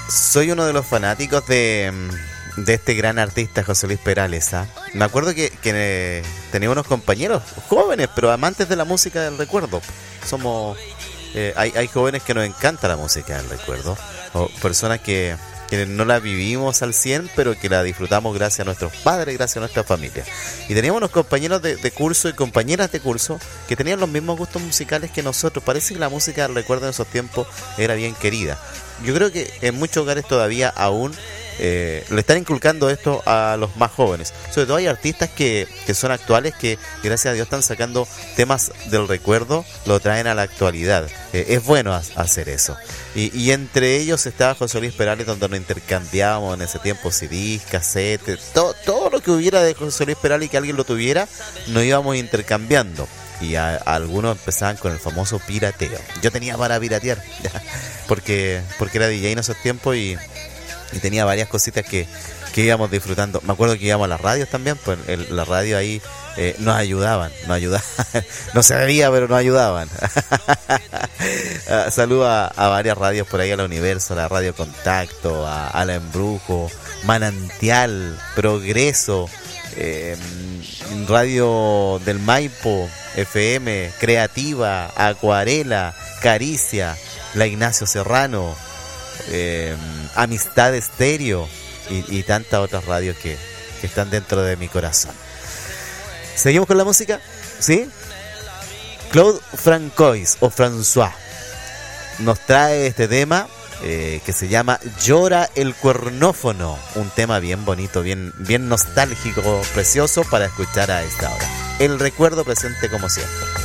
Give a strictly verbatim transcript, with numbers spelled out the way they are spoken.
soy uno de los fanáticos de, de este gran artista José Luis Perales. ¿Ah? Me acuerdo que, que eh, tenía unos compañeros jóvenes, pero amantes de la música del recuerdo. Somos eh, hay, hay jóvenes que nos encanta la música del recuerdo, o personas que, que no la vivimos al cien, pero que la disfrutamos gracias a nuestros padres, gracias a nuestra familia. Y teníamos unos compañeros de, de curso y compañeras de curso que tenían los mismos gustos musicales que nosotros. Parece que la música del recuerdo en esos tiempos era bien querida. Yo creo que en muchos hogares todavía aún eh, le están inculcando esto a los más jóvenes. Sobre todo hay artistas que, que son actuales, que gracias a Dios están sacando temas del recuerdo, lo traen a la actualidad. Eh, es bueno hacer eso. Y, y entre ellos estaba José Luis Perales, donde nos intercambiábamos en ese tiempo C Ds, cassettes, todo, todo lo que hubiera de José Luis Perales y que alguien lo tuviera, nos íbamos intercambiando. Y a, a algunos empezaban con el famoso pirateo. Yo tenía para piratear, porque porque era D J en esos tiempos y, y tenía varias cositas que, que íbamos disfrutando. Me acuerdo que íbamos a las radios también, pues el, la radio ahí eh, nos ayudaban, nos ayudaban. No se veía, pero nos ayudaban. uh, Saludos a, a varias radios por ahí, a la Universo, a la Radio Contacto, a, a la Embrujo, Manantial, Progreso, eh, Radio del Maipo, F M, Creativa, Acuarela, Caricia, La Ignacio Serrano, eh, Amistad Estéreo y, y tantas otras radios que, que están dentro de mi corazón. ¿Seguimos con la música? ¿Sí? Claude Francois o François nos trae este tema eh, que se llama Llora el cuernófono, un tema bien bonito, bien, bien nostálgico, precioso para escuchar a esta hora. El recuerdo presente como siempre.